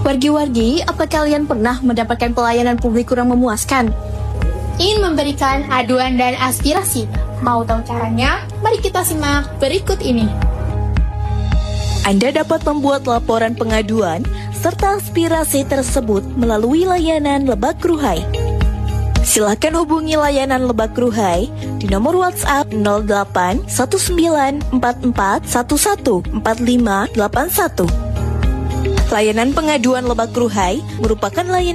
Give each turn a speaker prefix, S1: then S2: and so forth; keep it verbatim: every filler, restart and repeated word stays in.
S1: Wargi-wargi, apa kalian pernah mendapatkan pelayanan publik kurang memuaskan?
S2: Ingin memberikan aduan dan aspirasi? Mau tahu caranya? Mari kita simak berikut ini.
S3: Anda dapat membuat laporan pengaduan serta aspirasi tersebut melalui layanan Lebak Kruhai. Silakan hubungi layanan Lebak Kruhai di nomor WhatsApp nol delapan satu sembilan empat empat satu satu empat lima delapan satu. Layanan pengaduan Lebak Kruhai merupakan layanan